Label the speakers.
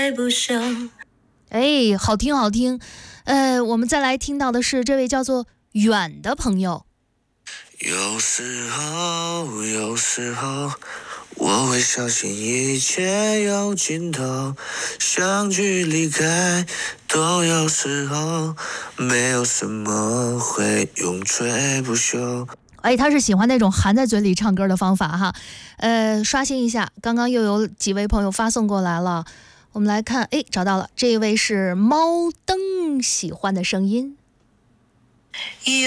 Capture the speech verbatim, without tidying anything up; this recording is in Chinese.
Speaker 1: 吹不休。
Speaker 2: 哎，好听好听。呃，我们再来听到的是这位叫做远的朋友。
Speaker 3: 有时候，有时候，我会相信一切有尽头，相聚离开都有时候，没有什么会永垂不朽。
Speaker 2: 哎，他是喜欢那种含在嘴里唱歌的方法哈。呃，刷新一下，刚刚又有几位朋友发送过来了，我们来看，哎，找到了，这一位是猫灯喜欢的声音。